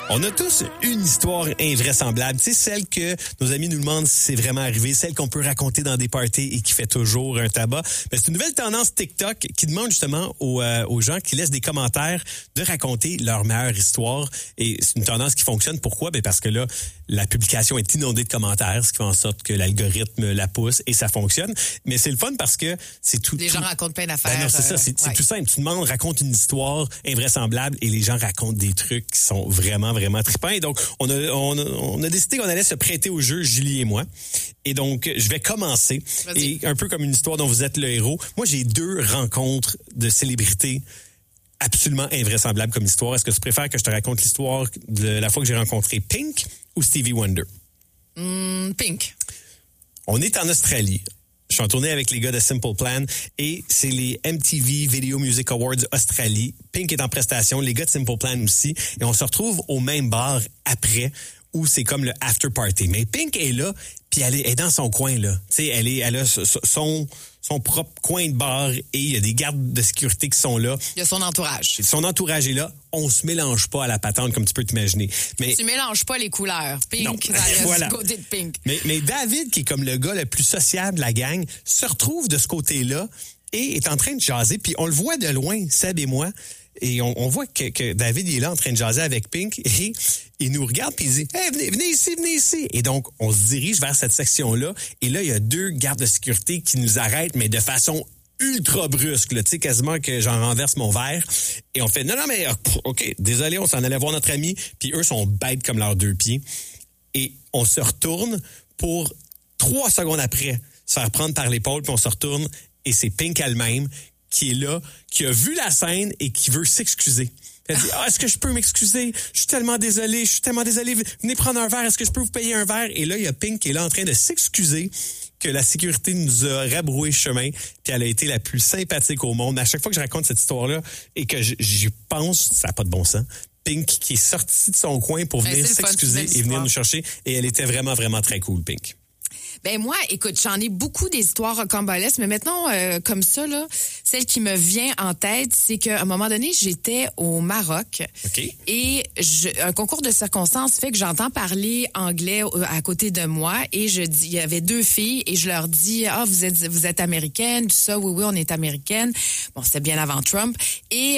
On a tous une histoire invraisemblable. Tu sais, celle que nos amis nous demandent si c'est vraiment arrivé, celle qu'on peut raconter dans des parties et qui fait toujours un tabac. Ben, c'est une nouvelle tendance TikTok qui demande justement aux gens qui laissent des commentaires de raconter leur meilleure histoire. Et c'est une tendance qui fonctionne. Pourquoi? Ben, parce que là, la publication est inondée de commentaires, ce qui fait en sorte que l'algorithme la pousse et ça fonctionne. Mais c'est le fun parce que c'est tout... Les gens racontent plein d'affaires. Ben non, c'est ça, c'est tout simple. Tu demandes, raconte une histoire invraisemblable et les gens racontent des trucs qui sont vraiment trippants. Et donc, on a décidé qu'on allait se prêter au jeu, Julie et moi. Et donc, je vais commencer. Vas-y. Et un peu comme une histoire dont vous êtes le héros. Moi, j'ai 2 rencontres de célébrités absolument invraisemblables comme histoire. Est-ce que tu préfères que je te raconte l'histoire de la fois que j'ai rencontré Pink ou Stevie Wonder? Pink. On est en Australie. Je suis en tournée avec les gars de Simple Plan et c'est les MTV Video Music Awards Australie. Pink est en prestation, les gars de Simple Plan aussi. Et on se retrouve au même bar après où c'est comme le after party. Mais Pink est là, puis elle est dans son coin, là. Tu sais, elle a son propre coin de bar et il y a des gardes de sécurité qui sont là. Il y a son entourage. Son entourage est là. On se mélange pas à la patente comme tu peux t'imaginer. Mais tu mélanges pas les couleurs. Pink, non. voilà. Du côté de Pink. Mais David, qui est comme le gars le plus sociable de la gang, se retrouve de ce côté-là et est en train de jaser. Puis on le voit de loin, Seb et moi. Et on voit que David il est là en train de jaser avec Pink et il nous regarde puis il dit « Hey, venez ici. » Et donc, on se dirige vers cette section-là et là, il y a 2 gardes de sécurité qui nous arrêtent, mais de façon ultra brusque, là, tu sais, quasiment que j'en renverse mon verre. Et on fait « Non, mais OK, désolé, on s'en allait voir notre ami. » Puis eux sont bêtes comme leurs 2 pieds. Et on se retourne pour 3 secondes après se faire prendre par l'épaule puis on se retourne et c'est Pink elle-même qui est là, qui a vu la scène et qui veut s'excuser. Elle dit, est-ce que je peux m'excuser? Je suis tellement désolé. Venez prendre un verre. Est-ce que je peux vous payer un verre? Et là, il y a Pink qui est là en train de s'excuser que la sécurité nous a rabroué chemin. Puis elle a été la plus sympathique au monde. À chaque fois que je raconte cette histoire-là et que j'y pense, ça n'a pas de bon sens. Pink qui est sortie de son coin pour venir s'excuser et venir nous chercher. Et elle était vraiment très cool, Pink. Ben moi, écoute, j'en ai beaucoup des histoires rocambolesques, mais maintenant, comme ça, là, celle qui me vient en tête, c'est qu'à un moment donné, j'étais au Maroc. Okay. Et un concours de circonstances fait que j'entends parler anglais à côté de moi et il y avait 2 filles et je leur dis, vous êtes américaine, tout ça, oui, on est américaine. Bon, c'était bien avant Trump. Et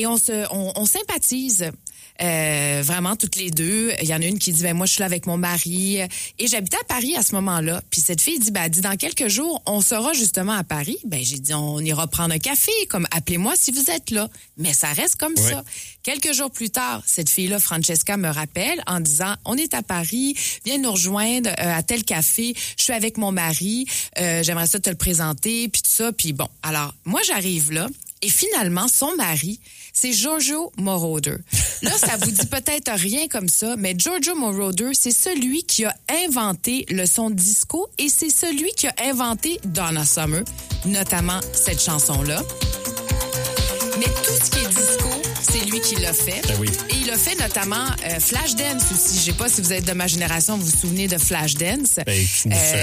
on sympathise. Vraiment toutes les 2. Il y en a une qui dit moi je suis là avec mon mari et j'habitais à Paris à ce moment-là. Puis cette fille dit dans quelques jours on sera justement à Paris. J'ai dit on ira prendre un café, comme appelez-moi si vous êtes là. Mais ça reste comme ça. Quelques jours plus tard, cette fille-là, Francesca, me rappelle en disant on est à Paris, viens nous rejoindre à tel café. Je suis avec mon mari, j'aimerais ça te le présenter puis tout ça. Puis bon, alors moi j'arrive là et finalement son mari, c'est Giorgio Moroder. Là, ça vous dit peut-être rien comme ça, mais Giorgio Moroder, c'est celui qui a inventé le son disco et c'est celui qui a inventé Donna Summer, notamment cette chanson-là. Mais tout ce qui est disco, c'est lui qui l'a fait. Ben oui. Et il a fait notamment Flashdance aussi. Je sais pas si vous êtes de ma génération, vous vous souvenez de Flashdance.